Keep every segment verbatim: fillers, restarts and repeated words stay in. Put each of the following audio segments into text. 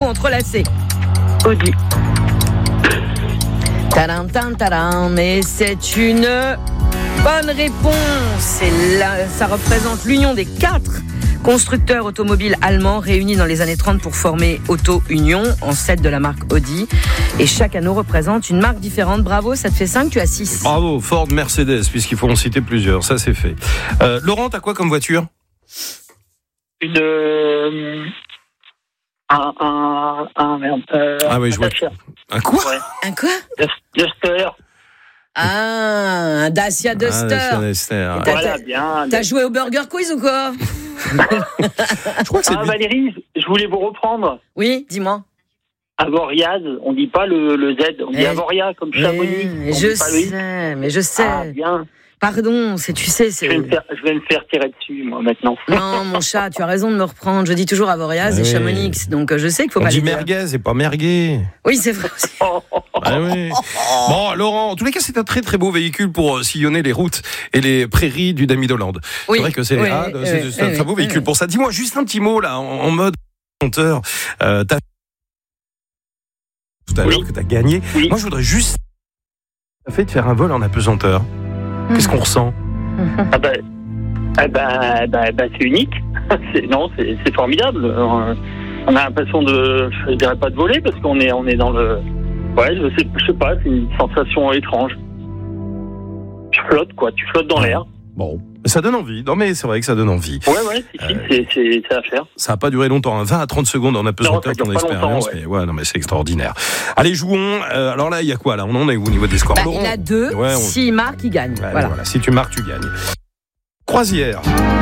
entrelacés. Audi. Tadam, tadam, tadam, mais c'est une bonne réponse. C'est là, ça représente l'union des quatre constructeurs automobiles allemands réunis dans les années trente pour former Auto Union, ancêtre de la marque Audi. Et chaque anneau représente une marque différente. Bravo, ça te fait cinq, tu as six. Bravo, Ford, Mercedes, puisqu'il faut en citer plusieurs, ça c'est fait. Euh, Laurent, t'as quoi comme voiture ? Une... Euh, un... un... un... merde. Euh, Ah oui, un je vois. Dacia. Un quoi ? Ouais. Un quoi ? Duster. Ah, un Dacia Duster. Ah, Duster. T'as- Voilà, bien. T'as joué au Burger Quiz ou quoi ? Je crois que c'est Ah, bien. Valérie, je voulais vous reprendre. Oui, dis-moi. Avoriaz, on dit pas le, le Z, on dit Eh, Avoria, comme Chamonix. Eh, on je dit pas le I. sais, mais je sais. Ah, bien. Pardon, c'est, tu sais, c'est... Je vais, me faire, je vais me faire tirer dessus, moi, maintenant. Non, mon chat, tu as raison de me reprendre. Je dis toujours Avoriaz Ah et oui. Chamonix, donc euh, je sais qu'il faut On pas dit les dire. merguez et pas merguez. Oui, c'est vrai aussi. Ah oui. Bon, Laurent, en tous les cas, c'est un très très beau véhicule pour euh, sillonner les routes et les prairies du Dami-Hollande. Oui, C'est vrai que c'est, oui, ah, oui, c'est, oui, c'est un oui, très beau oui, véhicule oui. pour ça. Dis-moi juste un petit mot là, en, en mode compteur. Euh, t'as tout à Oui. l'heure que t'as gagné. Oui. Moi, je voudrais juste ça fait de faire un vol en apesanteur. Qu'est-ce qu'on ressent ? Ah ben, ah ben, ben, ben, c'est unique. C'est, non, c'est, c'est formidable. Euh, On a l'impression de, je dirais pas de voler, parce qu'on est, on est dans le... Ouais, je sais, je sais pas, c'est une sensation étrange. Tu flottes, quoi, tu flottes dans l'air. Bon, ça donne envie. Non, mais c'est vrai que ça donne envie. Ouais, ouais, si, si, Euh, c'est, c'est, c'est à faire. Ça n'a pas duré longtemps, hein. vingt à trente secondes en apesanteur, dure ton pas longtemps, expérience. ouais. Mais ouais, non, mais c'est extraordinaire. Allez, jouons. Euh, alors là, il y a quoi là ? On en est où au niveau des scores ? Bah, Laurent il a deux. Ouais, on- S'il marque, il gagne. Ouais, voilà. voilà. Si tu marques, tu gagnes. Croisière.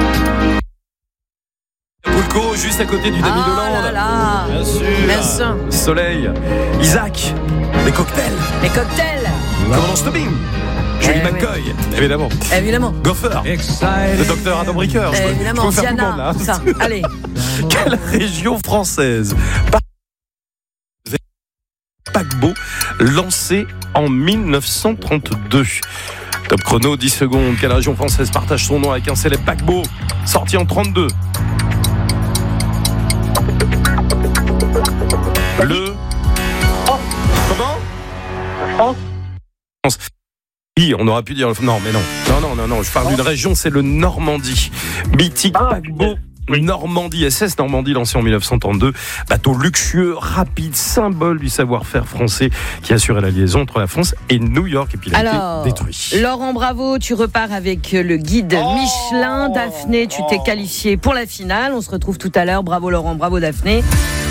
Acapulco, juste à côté du Ah Dami-Hollande. là là. Bien sûr. Bien sûr. Soleil. Isaac. Les cocktails. Les cocktails, Commandant Stubbing. Julie Eh McCoy. Évidemment. évidemment. Gopher. Le docteur Adam Ricoeur. Je peux- je Évidemment, peux faire tout le monde, Diana, là. tout ça. Allez. Quelle région française par- paquebot lancé en mille neuf cent trente-deux. Top chrono, dix secondes. Quelle région française partage son nom avec un célèbre paquebot sorti en trente-deux? Le... Comment? France. Oui, on aurait pu dire... Non, mais non. Non, non, non, non. Je parle d'une région, c'est le Normandie. Mythique Ah, paquebot. oui. Normandie, S S Normandie, lancé en mille neuf cent trente-deux. Bateau luxueux, rapide, symbole du savoir-faire français qui assurait la liaison entre la France et New York. Et puis il a Alors, été détruit. Laurent, bravo, tu repars avec le guide Oh Michelin. Daphné, tu t'es qualifié pour la finale. On se retrouve tout à l'heure. Bravo Laurent, bravo Daphné.